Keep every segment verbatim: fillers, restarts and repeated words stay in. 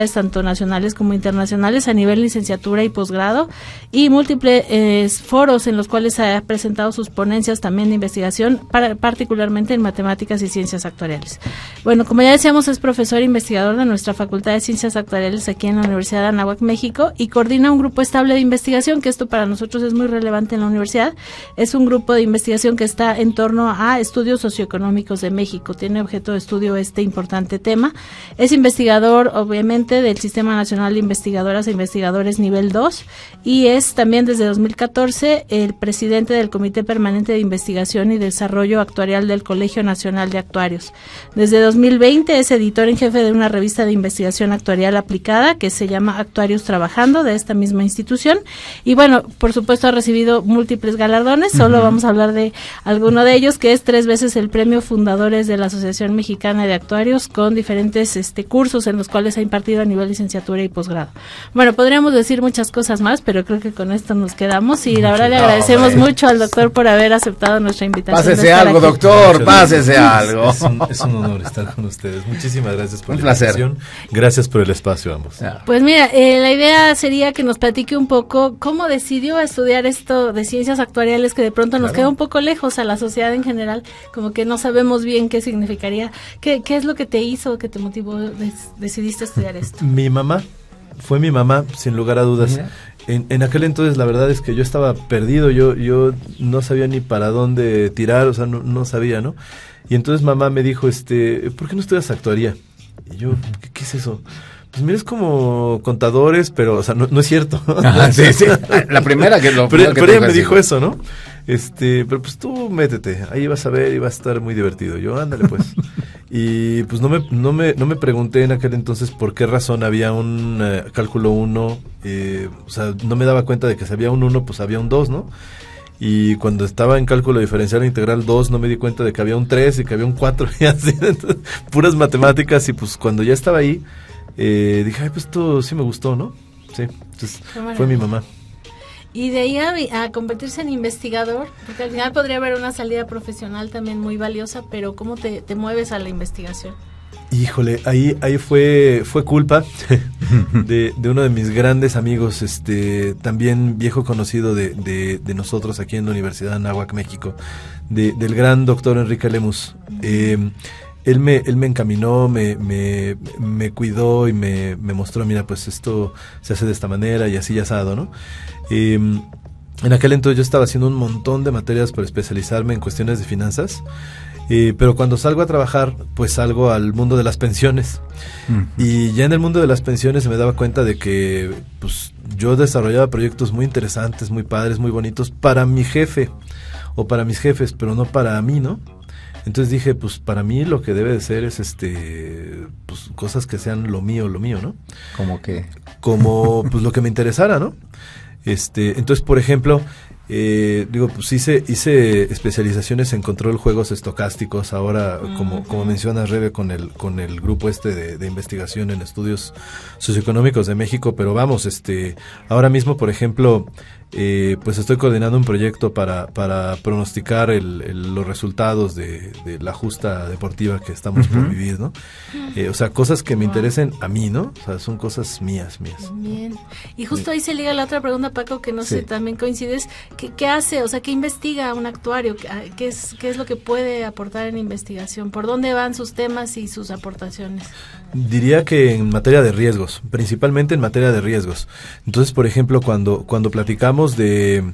tanto nacionales como internacionales a nivel licenciatura y posgrado, y múltiples eh, foros en los cuales ha presentado sus ponencias también de investigación, para, particularmente en matemáticas y ciencias actuariales. Bueno, como ya decíamos, es profesor e investigador de nuestra Facultad de Ciencias Actuariales aquí en la Universidad de Anáhuac, México, y coordina un grupo estable de investigación, que esto para nosotros es muy relevante en la universidad. Es un grupo de investigación que está en torno a estudios socioeconómicos de México, tiene objeto de estudio este importante tema. Es investigador, obviamente, del Sistema Nacional de Investigadoras e Investigadores Nivel dos, y es también desde dos mil catorce el presidente del Comité Permanente de Investigación y Desarrollo Actuarial del Colegio Nacional de Actuarios. Desde dos mil veinte es editor en jefe de una revista de investigación actuarial aplicada que se llama Actuarios Trabajando, de esta misma institución, y bueno, por supuesto ha recibido múltiples galardones. Solo uh-huh. vamos a hablar de alguno de ellos, que es tres veces el premio Fundadores de la Asociación Mexicana de Actuarios, con diferentes este cursos en los cuales ha impartido a nivel licenciatura y posgrado. Bueno, podríamos decir muchas cosas más, pero creo que con esto nos quedamos, y la verdad le agradecemos no, mucho al doctor por haber aceptado nuestra invitación. Pásese algo, aquí. doctor, pásese algo. Es un, es un honor estar con ustedes. Muchísimas gracias por un la placer. invitación. Gracias por el espacio, ambos. Pues mira, eh, la idea sería que nos platique un poco cómo decidió estudiar esto de ciencias actuariales, que de pronto nos claro. queda un poco lejos a la sociedad en general, como que no sabemos bien qué significaría. ¿Qué, qué es lo que te hizo, que te motivó, des, decidiste estudiar esto? Mi mamá, fue mi mamá, sin lugar a dudas. En, en aquel entonces la verdad es que yo estaba perdido, yo yo no sabía ni para dónde tirar, o sea, no, no sabía, ¿no? Y entonces mamá me dijo, este, ¿por qué no estudias actuaría? Y yo, ¿qué, qué es eso? Pues mira, es como contadores, pero, o sea, no, no es cierto. Ajá, sí, sí. La primera que lo Pero, que pero ella me dijo eso, ¿no? Este, pero pues tú métete, ahí vas a ver y va a estar muy divertido. Yo, ándale pues. Y pues no me, no me, no me pregunté en aquel entonces por qué razón había un eh, cálculo uno, eh, o sea, no me daba cuenta de que si había un uno, pues había un dos, ¿no? Y cuando estaba en cálculo diferencial integral dos, no me di cuenta de que había un tres y que había un cuatro, y así, entonces, puras matemáticas, y pues cuando ya estaba ahí, eh, dije, ay, pues esto sí me gustó, ¿no? Sí, entonces fue mi mamá. Y de ahí a, a convertirse en investigador, porque al final podría haber una salida profesional también muy valiosa, pero ¿cómo te, te mueves a la investigación? Híjole, ahí ahí fue fue culpa de, de uno de mis grandes amigos, este también viejo conocido de, de, de nosotros aquí en la Universidad de Anáhuac, México, de, del gran doctor Enrique Lemus. Eh, él me él me encaminó, me me, me cuidó y me, me mostró, mira, pues esto se hace de esta manera y así ya asado, ¿no? Eh, en aquel entonces yo estaba haciendo un montón de materias para especializarme en cuestiones de finanzas, eh, pero cuando salgo a trabajar, pues salgo al mundo de las pensiones. Uh-huh. Y ya en el mundo de las pensiones me daba cuenta de que pues yo desarrollaba proyectos muy interesantes, muy padres, muy bonitos para mi jefe o para mis jefes, pero no para mí, ¿no? Entonces dije, pues para mí lo que debe de ser es este pues cosas que sean lo mío, lo mío, ¿no? ¿Cómo qué? Como pues lo que me interesara, ¿no? Este, entonces, por ejemplo, eh, digo, pues hice, hice especializaciones en control juegos estocásticos, ahora, uh-huh. como, como menciona Rebe, con el, con el grupo este de, de investigación en estudios socioeconómicos de México, pero vamos, este, ahora mismo, por ejemplo, eh, pues estoy coordinando un proyecto para, para pronosticar el, el, los resultados de, de la justa deportiva que estamos uh-huh. por vivir, ¿no? Eh, o sea, cosas que me interesen a mí, ¿no? O sea, son cosas mías, mías. Bien. Y justo ahí se liga la otra pregunta, Paco, que no sí. sé, también coincides. ¿Qué, ¿Qué hace? O sea, ¿qué investiga un actuario? ¿Qué es, qué es lo que puede aportar en investigación? ¿Por dónde van sus temas y sus aportaciones? Diría que en materia de riesgos, principalmente en materia de riesgos. Entonces, por ejemplo, cuando, cuando platicamos de,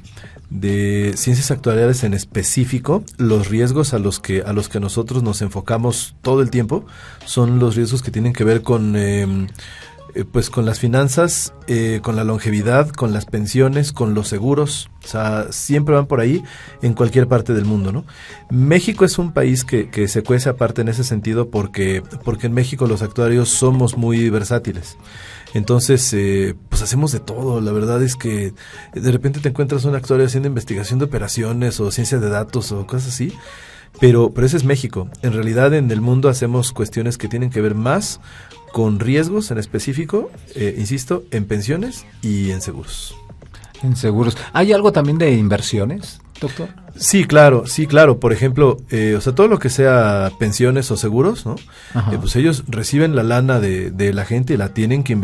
de ciencias actuariales en específico, los riesgos a los que a los que nosotros nos enfocamos todo el tiempo son los riesgos que tienen que ver con eh, eh, pues con las finanzas, eh, con la longevidad, con las pensiones, con los seguros. O sea, siempre van por ahí en cualquier parte del mundo, ¿no? México es un país que, que se cuece aparte en ese sentido porque, porque en México los actuarios somos muy versátiles. Entonces, eh, pues hacemos de todo. La verdad es que de repente te encuentras un actuario haciendo investigación de operaciones o ciencia de datos o cosas así, pero, pero ese es México. En realidad en el mundo hacemos cuestiones que tienen que ver más con riesgos en específico, eh, insisto, en pensiones y en seguros. En seguros. ¿Hay algo también de inversiones, doctor? Sí, claro, sí, claro. Por ejemplo, eh, o sea, todo lo que sea pensiones o seguros, ¿no? Eh, pues ellos reciben la lana de, de la gente y la tienen que invertir.